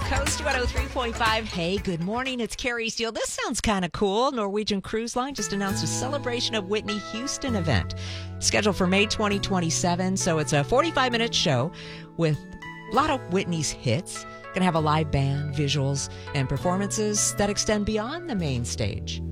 Coast 103.5. Hey, good morning. It's Carrie Steele. This sounds kind of cool. Norwegian Cruise Line just announced a celebration of Whitney Houston event scheduled for May 2027. So it's a 45-minute show with a lot of Whitney's hits. Going to have a live band, visuals, and performances that extend beyond the main stage.